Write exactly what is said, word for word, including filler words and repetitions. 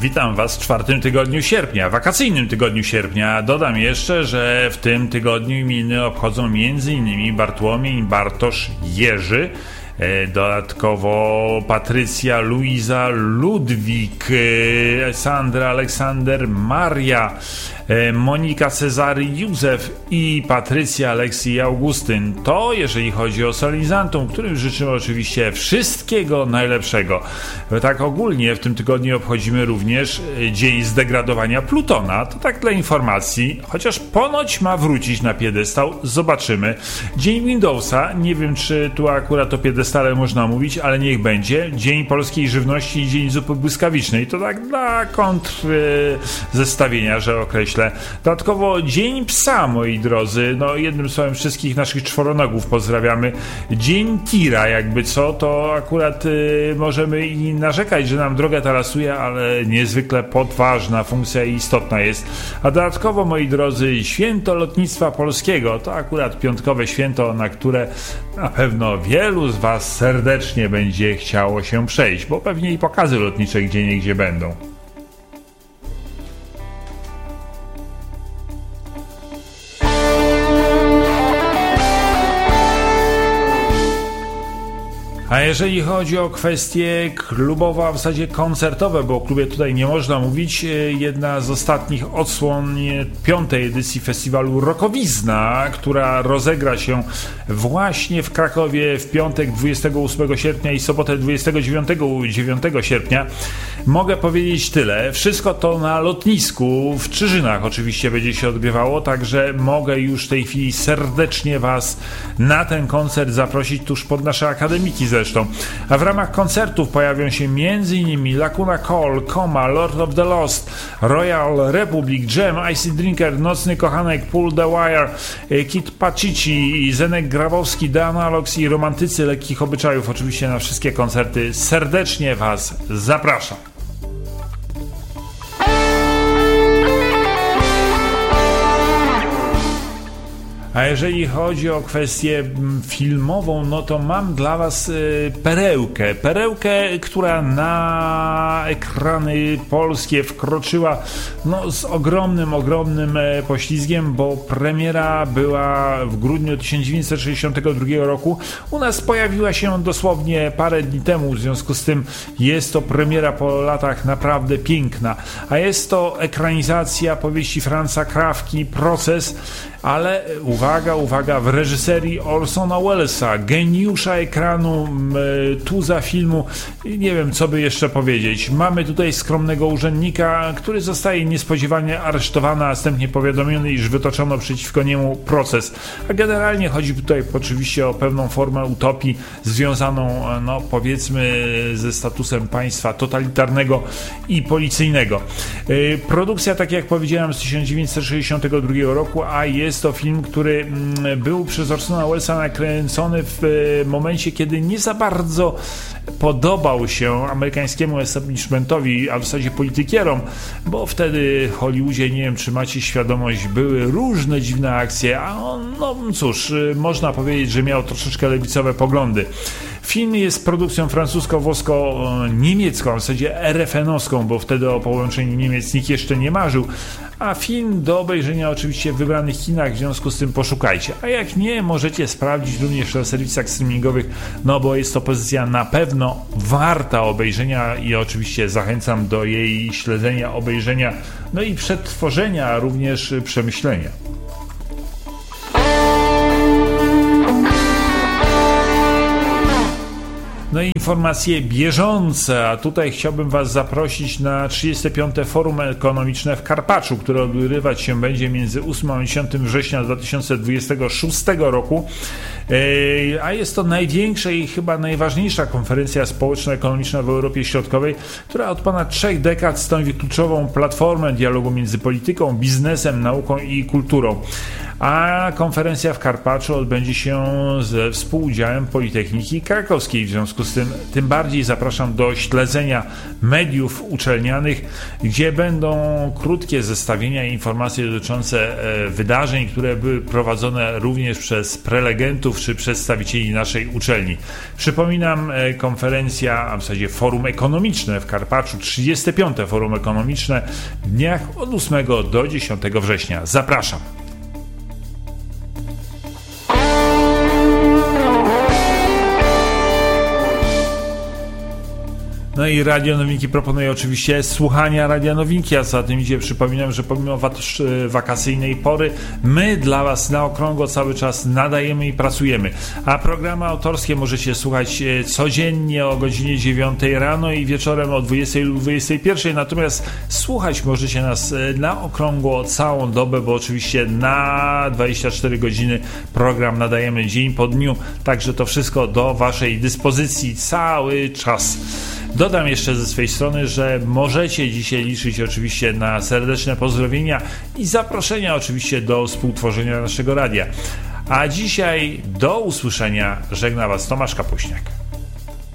Witam Was w czwartym tygodniu sierpnia, wakacyjnym tygodniu sierpnia. Dodam jeszcze, że w tym tygodniu imieniny obchodzą m.in. Bartłomiej, Bartosz, Jerzy, dodatkowo Patrycja, Luiza, Ludwik, Sandra, Aleksander, Maria, Monika, Cezary, Józef i Patrycja, Aleksy i Augustyn. To jeżeli chodzi o solenizantom, którym życzymy oczywiście wszystkiego najlepszego. Tak ogólnie w tym tygodniu obchodzimy również dzień zdegradowania Plutona. To tak dla informacji, chociaż ponoć ma wrócić na piedestał. Zobaczymy. Dzień Windowsa. Nie wiem, czy tu akurat o piedestale można mówić, ale niech będzie. Dzień polskiej żywności i dzień zupy błyskawicznej. To tak dla kontr zestawienia, że określę. Dodatkowo Dzień Psa, moi drodzy. No jednym słowem wszystkich naszych czworonogów pozdrawiamy. Dzień tira, jakby co, to akurat y, możemy i narzekać, że nam drogę tarasuje, ale niezwykle podważna funkcja i istotna jest. A dodatkowo, moi drodzy, Święto Lotnictwa Polskiego. To akurat piątkowe święto, na które na pewno wielu z Was serdecznie będzie chciało się przejść, bo pewnie i pokazy lotnicze gdzieniegdzie będą. A jeżeli chodzi o kwestie klubowe, a w zasadzie koncertowe, bo o klubie tutaj nie można mówić, jedna z ostatnich odsłon piątej edycji festiwalu Rockowizna, która rozegra się właśnie w Krakowie w piątek dwudziestego ósmego sierpnia i sobotę dwudziestego dziewiątego sierpnia. Mogę powiedzieć tyle. Wszystko to na lotnisku w Czyżynach oczywiście będzie się odbywało, także mogę już w tej chwili serdecznie Was na ten koncert zaprosić tuż pod nasze akademiki zresztą. A w ramach koncertów pojawią się m.in. Lacuna Coil, Coma, Lord of the Lost, Royal Republic, Jam, Icy Drinker, Nocny Kochanek, Pull the Wire, Kid Pacici, Zenek Grabowski, The Analogs i Romantycy Lekkich Obyczajów. Oczywiście na wszystkie koncerty serdecznie Was zapraszam. A jeżeli chodzi o kwestię filmową, no to mam dla Was perełkę. Perełkę, która na ekrany polskie wkroczyła no, z ogromnym, ogromnym poślizgiem, bo premiera była w grudniu tysiąc dziewięćset sześćdziesiątego drugiego roku. U nas pojawiła się dosłownie parę dni temu, w związku z tym jest to premiera po latach naprawdę piękna. A jest to ekranizacja powieści Franza Kafki Proces, ale uwaga, uwaga, w reżyserii Orsona Wellesa, geniusza ekranu, tuza filmu, nie wiem co by jeszcze powiedzieć. Mamy tutaj skromnego urzędnika, który zostaje niespodziewanie aresztowany, a następnie powiadomiony, iż wytoczono przeciwko niemu proces. A generalnie chodzi tutaj oczywiście o pewną formę utopii związaną, no powiedzmy, ze statusem państwa totalitarnego i policyjnego. Produkcja, tak jak powiedziałem, z tysiąc dziewięćset sześćdziesiątego drugiego roku, a jest to film, który był przez Orsona Wellesa nakręcony w momencie, kiedy nie za bardzo podobał się amerykańskiemu establishmentowi, a w zasadzie politykierom, bo wtedy w Hollywoodzie, nie wiem czy macie świadomość, były różne dziwne akcje, a on, no cóż, można powiedzieć, że miał troszeczkę lewicowe poglądy. Film jest produkcją francusko-włosko-niemiecką, w zasadzie er ef en-owską, bo wtedy o połączeniu Niemiec nikt jeszcze nie marzył, a film do obejrzenia oczywiście w wybranych kinach, w związku z tym poszukajcie. A jak nie, możecie sprawdzić również na serwisach streamingowych, no bo jest to pozycja na pewno warta obejrzenia i oczywiście zachęcam do jej śledzenia, obejrzenia, no i przetworzenia, a również przemyślenia. No i informacje bieżące, a tutaj chciałbym Was zaprosić na trzydzieste piąte Forum Ekonomiczne w Karpaczu, które odbywać się będzie między ósmego a dziesiątego września dwa tysiące dwudziestego szóstego roku, a jest to największa i chyba najważniejsza konferencja społeczno-ekonomiczna w Europie Środkowej, która od ponad trzech dekad stanowi kluczową platformę dialogu między polityką, biznesem, nauką i kulturą. A konferencja w Karpaczu odbędzie się ze współudziałem Politechniki Krakowskiej. W związku z tym tym bardziej zapraszam do śledzenia mediów uczelnianych, gdzie będą krótkie zestawienia i informacje dotyczące wydarzeń, które były prowadzone również przez prelegentów czy przedstawicieli naszej uczelni. Przypominam, konferencja, a w zasadzie forum ekonomiczne w Karpaczu, trzydzieste piąte forum ekonomiczne w dniach od ósmego do dziesiątego września. Zapraszam. No i Radio Nowinki proponuje oczywiście słuchania Radia Nowinki, a za tym idzie, przypominam, że pomimo wakacyjnej pory my dla Was na okrągło cały czas nadajemy i pracujemy, a programy autorskie możecie słuchać codziennie o godzinie dziewiątej rano i wieczorem o dwudziestej lub dwudziestej pierwszej, natomiast słuchać możecie nas na okrągło całą dobę, bo oczywiście na dwadzieścia cztery godziny program nadajemy dzień po dniu, także to wszystko do Waszej dyspozycji cały czas. Dodam jeszcze ze swojej strony, że możecie dzisiaj liczyć oczywiście na serdeczne pozdrowienia i zaproszenia oczywiście do współtworzenia naszego radia. A dzisiaj do usłyszenia, żegna Was Tomasz Kapuśniak.